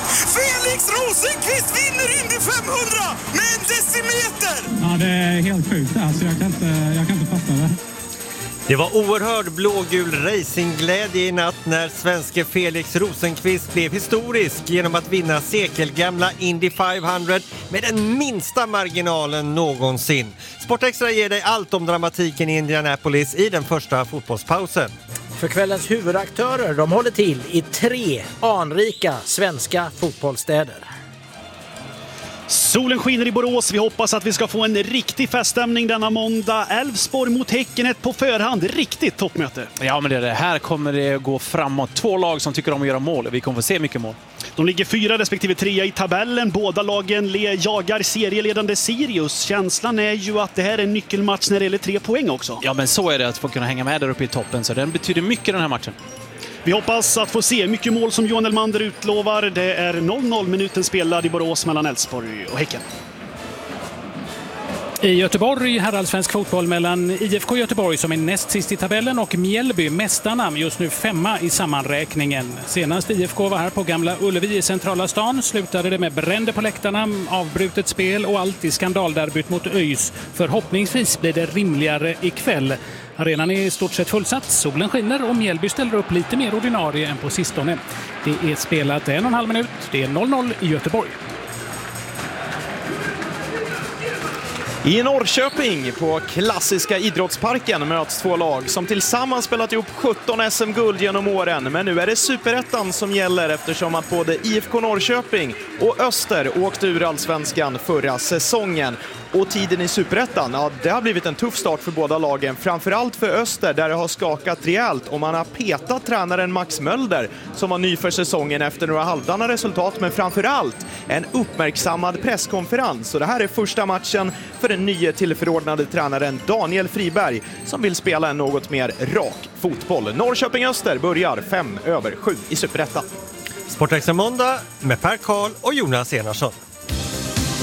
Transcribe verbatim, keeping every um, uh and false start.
Felix Rosenqvist vinner Indy femhundra med en decimeter! Ja, det är helt sjukt. Alltså, jag, kan inte, jag kan inte fatta det. Det var oerhörd blågul racingglädje i natt när svenske Felix Rosenqvist blev historisk genom att vinna sekelgamla Indy femhundra med den minsta marginalen någonsin. Sportextra ger dig allt om dramatiken i Indianapolis i den första fotbollspausen. För kvällens huvudaktörer, de håller till i tre anrika svenska fotbollsstäder. Solen skiner i Borås. Vi hoppas att vi ska få en riktig feststämning denna måndag. Elfsborg mot Häcken, ett på förhand riktigt toppmöte. Ja, men det, det här kommer det gå framåt. Två lag som tycker om att göra mål. Vi kommer få se mycket mål. De ligger fyra respektive trea i tabellen. Båda lagen jagar serieledande Sirius. Känslan är ju att det här är en nyckelmatch när det gäller tre poäng också. Ja, men så är det, att få kunna hänga med där uppe i toppen. Så den betyder mycket den här matchen. Vi hoppas att få se mycket mål som Johan Elmander utlovar. Det är noll noll minuten spelad i Borås mellan Elfsborg och Häcken. I Göteborg, herrallsvensk fotboll mellan I F K Göteborg som är näst sist i tabellen och Mjällby, mästarna, just nu femma i sammanräkningen. Senast I F K var här på Gamla Ullevi i centrala stan slutade det med bränder på läktarna, avbrutet spel och allt i skandalderbyt mot ÖIS. Förhoppningsvis blir det rimligare ikväll. Arenan är i stort sett fullsatt, solen skiner och Mjällby ställer upp lite mer ordinarie än på sistone. Det är spelat en och en halv minut, det är noll noll i Göteborg. I Norrköping på klassiska idrottsparken möts två lag som tillsammans spelat ihop sjutton S M-guld genom åren. Men nu är det superettan som gäller eftersom att både I F K Norrköping och Öster åkte ur allsvenskan förra säsongen. Och tiden i superettan, ja, det har blivit en tuff start för båda lagen. Framförallt för Öster där det har skakat rejält och man har petat tränaren Max Mölder som var ny för säsongen efter några halvdana resultat. Men framförallt en uppmärksammad presskonferens. Och det här är första matchen för den nya tillförordnade tränaren Daniel Friberg som vill spela en något mer rak fotboll. Norrköping-Öster börjar fem över sju i superettan. Sportextra måndag med Per Karl och Jonas Enarsson.